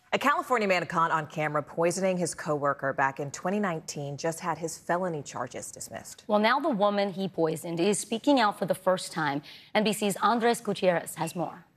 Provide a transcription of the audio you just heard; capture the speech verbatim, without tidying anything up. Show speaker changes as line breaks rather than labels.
A California man caught on camera poisoning his coworker back in twenty nineteen just had his felony charges dismissed.
Well, now the woman he poisoned is speaking out for the first time. N B C's Andres Gutierrez has more.